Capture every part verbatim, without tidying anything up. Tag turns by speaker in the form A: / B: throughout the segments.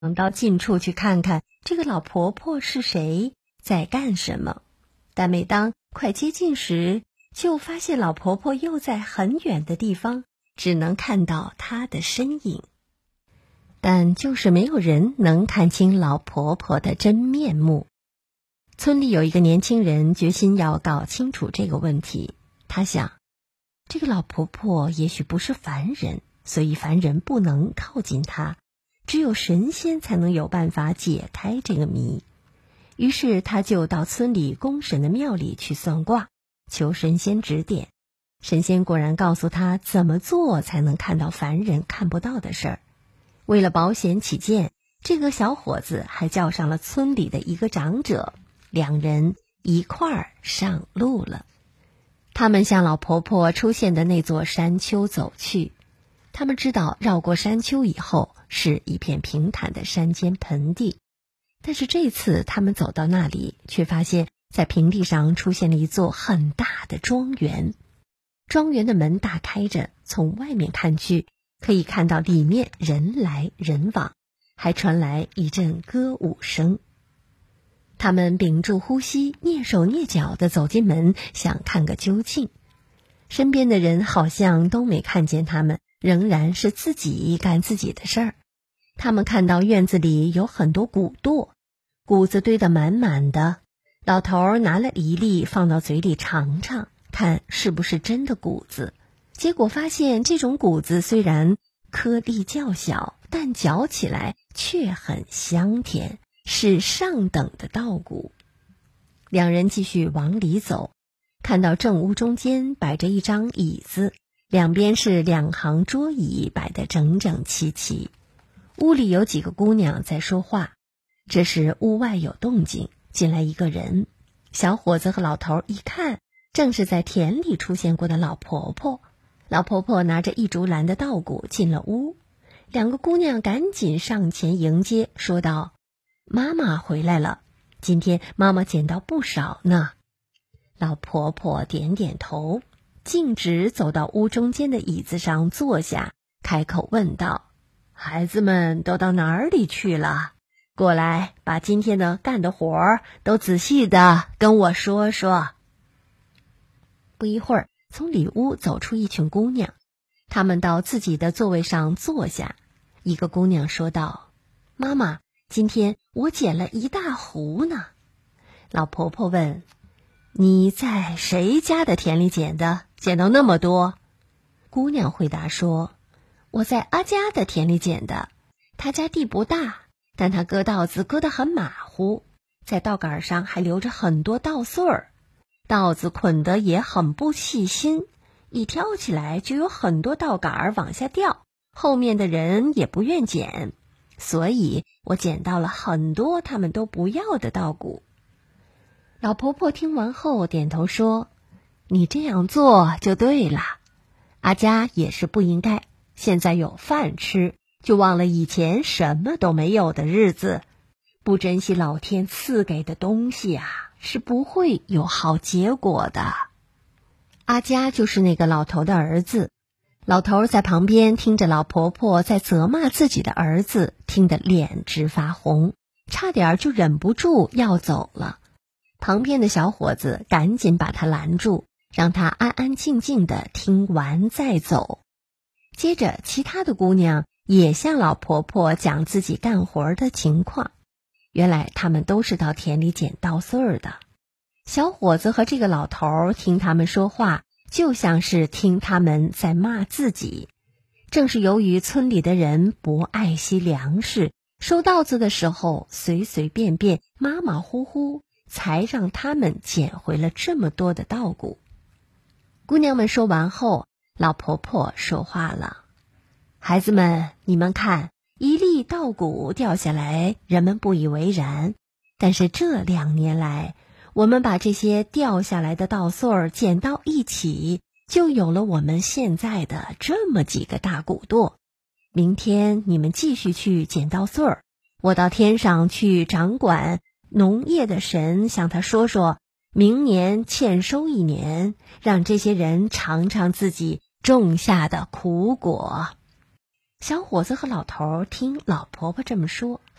A: 想到近处去看看这个老婆婆是谁，在干什么。但每当快接近时，就发现老婆婆又在很远的地方，只能看到她的身影。但就是没有人能看清老婆婆的真面目。村里有一个年轻人决心要搞清楚这个问题。他想，这个老婆婆也许不是凡人，所以凡人不能靠近她，只有神仙才能有办法解开这个谜。于是他就到村里公神的庙里去算卦，求神仙指点。神仙果然告诉他怎么做才能看到凡人看不到的事儿。为了保险起见，这个小伙子还叫上了村里的一个长者，两人一块儿上路了。他们向老婆婆出现的那座山丘走去。他们知道绕过山丘以后是一片平坦的山间盆地，但是这次他们走到那里，却发现在平地上出现了一座很大的庄园。庄园的门大开着，从外面看去，可以看到里面人来人往，还传来一阵歌舞声。他们屏住呼吸，蹑手蹑脚地走进门，想看个究竟。身边的人好像都没看见他们，仍然是自己干自己的事儿。他们看到院子里有很多谷垛，谷子堆得满满的。老头拿了一粒放到嘴里尝尝，看是不是真的谷子。结果发现这种谷子虽然颗粒较小，但嚼起来却很香甜，是上等的稻谷。两人继续往里走，看到正屋中间摆着一张椅子，两边是两行桌椅，摆得整整齐齐。屋里有几个姑娘在说话。这时屋外有动静，进来一个人。小伙子和老头一看，正是在田里出现过的老婆婆。老婆婆拿着一竹篮的稻谷进了屋，两个姑娘赶紧上前迎接，说道：妈妈回来了，今天妈妈捡到不少呢。老婆婆点点头，径直走到屋中间的椅子上坐下，开口问道：孩子们都到哪里去了？过来，把今天的干的活儿都仔细的跟我说说。不一会儿，从里屋走出一群姑娘，她们到自己的座位上坐下。一个姑娘说道：妈妈，今天我捡了一大壶呢。老婆婆问：你在谁家的田里捡的？捡到那么多？姑娘回答说：我在阿家的田里捡的，他家地不大，但他割稻子割得很马虎，在稻杆上还留着很多稻穗儿，稻子捆得也很不细心，一挑起来就有很多稻杆往下掉，后面的人也不愿捡，所以我捡到了很多他们都不要的稻谷。老婆婆听完后点头说：你这样做就对了，阿家也是不应该，现在有饭吃，就忘了以前什么都没有的日子，不珍惜老天赐给的东西啊，是不会有好结果的。阿家就是那个老头的儿子。老头在旁边听着老婆婆在责骂自己的儿子，听得脸直发红，差点就忍不住要走了。旁边的小伙子赶紧把他拦住，让他安安静静地听完再走。接着其他的姑娘也向老婆婆讲自己干活的情况。原来他们都是到田里捡稻穗儿的。小伙子和这个老头听他们说话，就像是听他们在骂自己。正是由于村里的人不爱惜粮食，收稻子的时候随随便便马马虎虎，才让他们捡回了这么多的稻谷。姑娘们说完后，老婆婆说话了：孩子们，你们看，一粒稻谷掉下来，人们不以为然，但是这两年来，我们把这些掉下来的稻穗儿捡到一起，就有了我们现在的这么几个大谷垛。明天你们继续去捡稻穗儿，我到天上去掌管农业的神，向他说说，明年欠收一年，让这些人尝尝自己种下的苦果。小伙子和老头听老婆婆这么说，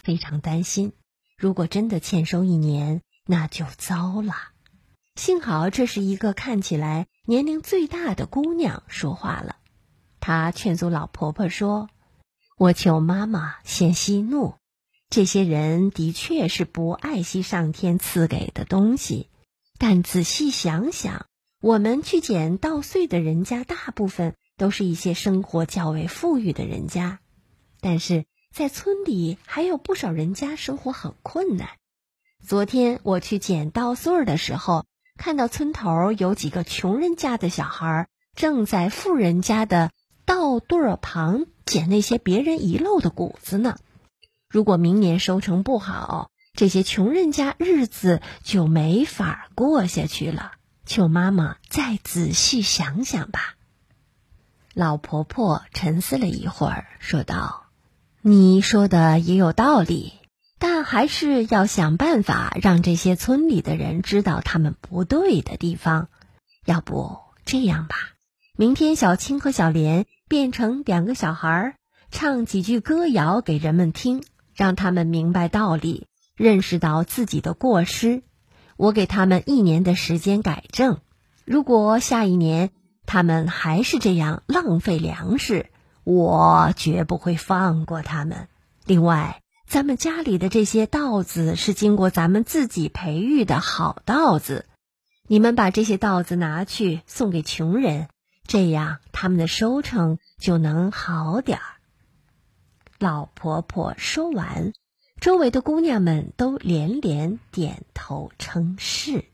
A: 非常担心，如果真的欠收一年，那就糟了。幸好这是一个看起来年龄最大的姑娘说话了，她劝阻老婆婆说：“我求妈妈先息怒，这些人的确是不爱惜上天赐给的东西，但仔细想想，我们去捡稻穗的人家大部分都是一些生活较为富裕的人家，但是在村里还有不少人家生活很困难。昨天我去捡稻穗的时候，看到村头有几个穷人家的小孩正在富人家的稻垛旁捡那些别人遗漏的谷子呢。如果明年收成不好，这些穷人家日子就没法过下去了。求妈妈再仔细想想吧。”老婆婆沉思了一会儿，说道：“你说的也有道理，但还是要想办法让这些村里的人知道他们不对的地方。要不这样吧，明天小青和小莲变成两个小孩，唱几句歌谣给人们听，让他们明白道理，认识到自己的过失。我给他们一年的时间改正，如果下一年他们还是这样浪费粮食，我绝不会放过他们。另外，咱们家里的这些稻子是经过咱们自己培育的好稻子，你们把这些稻子拿去送给穷人，这样他们的收成就能好点儿。”老婆婆说完，周围的姑娘们都连连点头称是。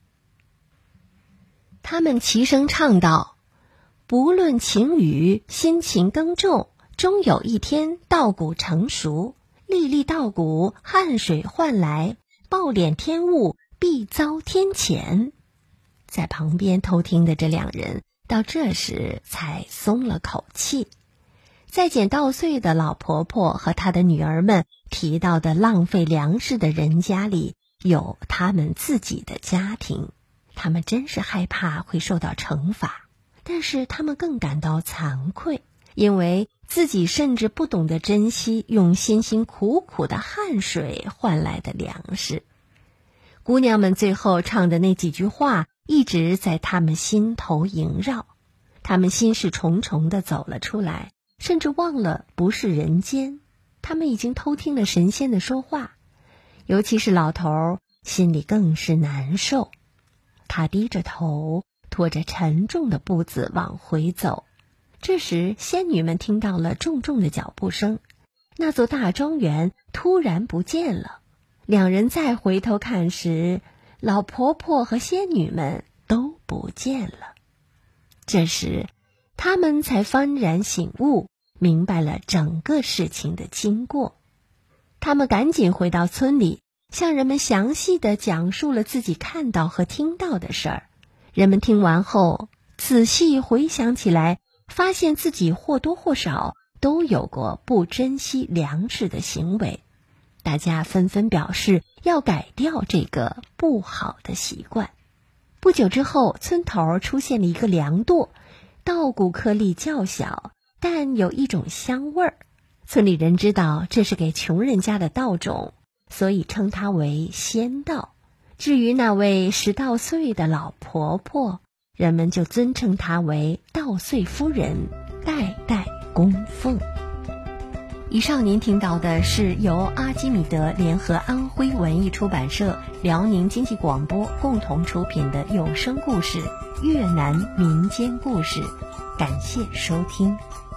A: 她们齐声唱道：“不论晴雨，辛勤耕种，终有一天稻谷成熟。粒粒稻谷，汗水换来，暴敛天物，必遭天谴。”在旁边偷听的这两人到这时才松了口气。在捡稻穗的老婆婆和她的女儿们提到的浪费粮食的人家里，有他们自己的家庭，他们真是害怕会受到惩罚，但是他们更感到惭愧，因为自己甚至不懂得珍惜用辛辛苦苦的汗水换来的粮食。姑娘们最后唱的那几句话一直在他们心头萦绕，他们心事重重地走了出来，甚至忘了不是人间，他们已经偷听了神仙的说话。尤其是老头心里更是难受，他低着头，拖着沉重的步子往回走。这时仙女们听到了重重的脚步声，那座大庄园突然不见了。两人再回头看时，老婆婆和仙女们都不见了。这时他们才幡然醒悟，明白了整个事情的经过。他们赶紧回到村里，向人们详细地讲述了自己看到和听到的事儿。人们听完后，仔细回想起来，发现自己或多或少都有过不珍惜粮食的行为。大家纷纷表示要改掉这个不好的习惯。不久之后，村头出现了一个粮垛，稻谷颗粒较小，但有一种香味儿。村里人知道这是给穷人家的稻种，所以称它为仙稻。至于那位拾稻穗的老婆婆，人们就尊称她为稻穗夫人，代代供奉。以上您听到的是由阿基米德联合安徽文艺出版社、辽宁经济广播共同出品的有声故事《越南民间故事》，感谢收听。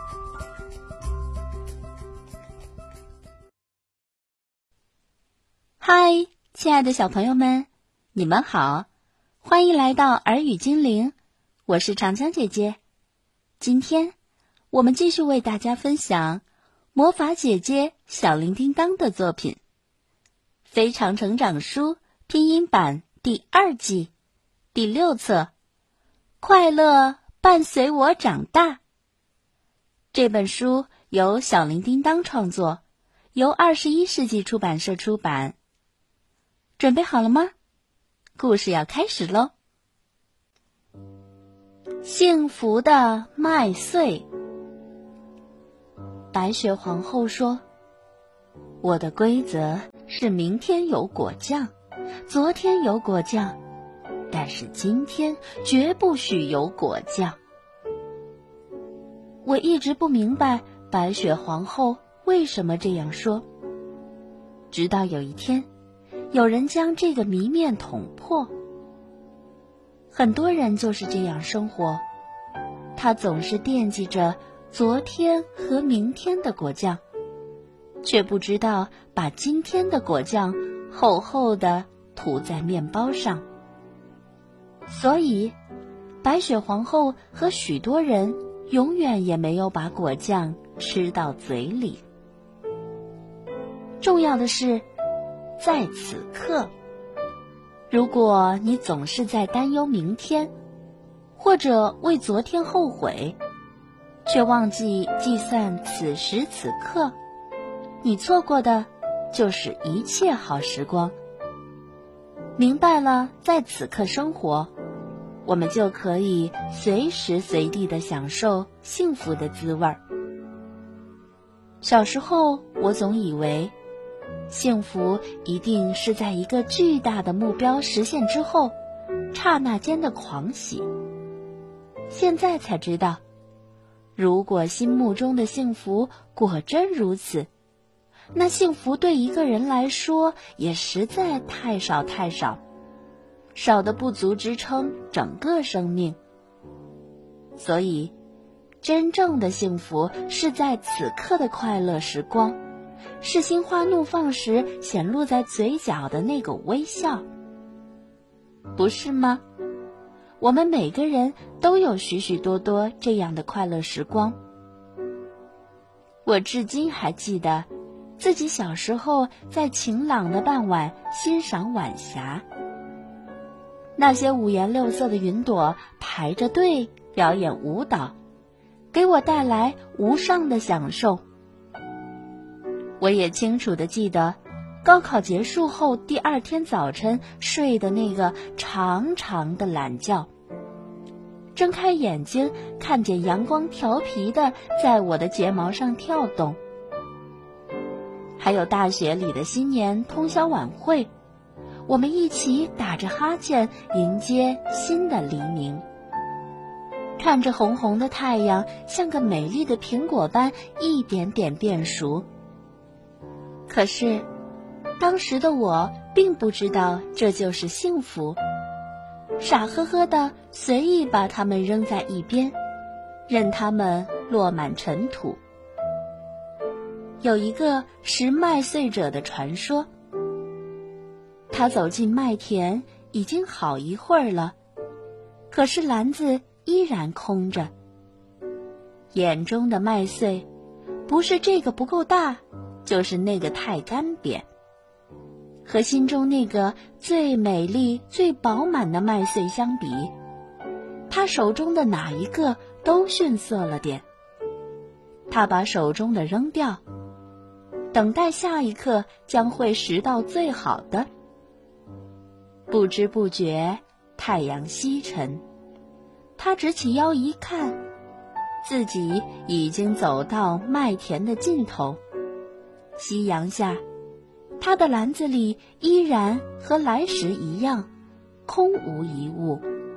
B: 嗨，亲爱的小朋友们，你们好，欢迎来到耳语精灵，我是长江姐姐。今天我们继续为大家分享魔法姐姐小铃叮当的作品《非常成长书》拼音版第二季第六册，快乐伴随我长大。这本书由小铃叮当创作，由二十一世纪出版社出版。准备好了吗？故事要开始喽。幸福的麦穗。白雪皇后说， 我的规则是明天有果酱，昨天有果酱，但是今天绝不许有果酱。我一直不明白白雪皇后为什么这样说，直到有一天，有人将这个谜面捅破。很多人就是这样生活，他总是惦记着昨天和明天的果酱，却不知道把今天的果酱厚厚地涂在面包上。所以，白雪皇后和许多人永远也没有把果酱吃到嘴里。重要的是，在此刻，如果你总是在担忧明天，或者为昨天后悔，却忘记计算此时此刻，你错过的就是一切好时光。明白了在此刻生活，我们就可以随时随地地享受幸福的滋味儿。小时候，我总以为幸福一定是在一个巨大的目标实现之后，刹那间的狂喜。现在才知道，如果心目中的幸福果真如此，那幸福对一个人来说也实在太少太少，少得不足支撑整个生命。所以，真正的幸福是在此刻的快乐时光，是心花怒放时显露在嘴角的那个微笑，不是吗？我们每个人都有许许多多这样的快乐时光。我至今还记得自己小时候在晴朗的傍晚欣赏晚霞，那些五颜六色的云朵排着队表演舞蹈，给我带来无上的享受。我也清楚地记得高考结束后第二天早晨睡的那个长长的懒觉，睁开眼睛看见阳光调皮地在我的睫毛上跳动。还有大学里的新年通宵晚会，我们一起打着哈欠迎接新的黎明，看着红红的太阳像个美丽的苹果般一点点变熟。可是当时的我并不知道这就是幸福，傻呵呵地随意把它们扔在一边，任它们落满尘土。有一个拾麦穗者的传说，他走进麦田已经好一会儿了，可是篮子依然空着。眼中的麦穗不是这个不够大，就是那个太干瘪，和心中那个最美丽最饱满的麦穗相比，他手中的哪一个都逊色了点。他把手中的扔掉，等待下一刻将会拾到最好的。不知不觉太阳西沉，他直起腰一看，自己已经走到麦田的尽头。夕阳下，他的篮子里依然和来时一样，空无一物。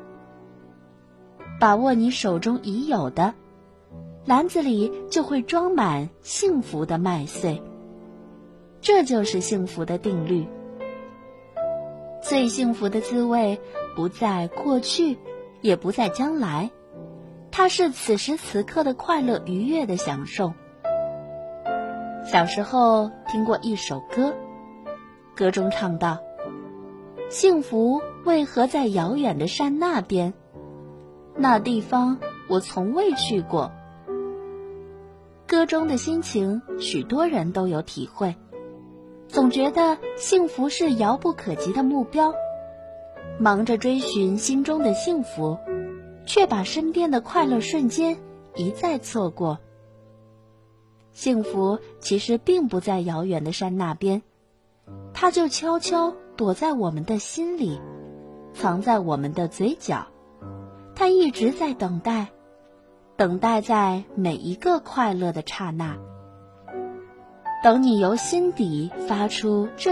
B: 把握你手中已有的，篮子里就会装满幸福的麦穗。这就是幸福的定律。最幸福的滋味不在过去，也不在将来，它是此时此刻的快乐愉悦的享受。小时候听过一首歌，歌中唱道：幸福为何在遥远的山那边？那地方我从未去过。歌中的心情许多人都有体会，总觉得幸福是遥不可及的目标，忙着追寻心中的幸福，却把身边的快乐瞬间一再错过。幸福其实并不在遥远的山那边，它就悄悄躲在我们的心里，藏在我们的嘴角。它一直在等待，等待在每一个快乐的刹那。 等你由心底发出这